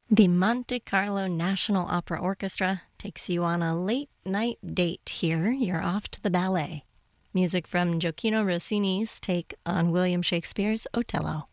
The Monte Carlo National Opera Orchestra takes you on a late night date here. You're off to the ballet. Music from Gioacchino Rossini's take on William Shakespeare's Otello.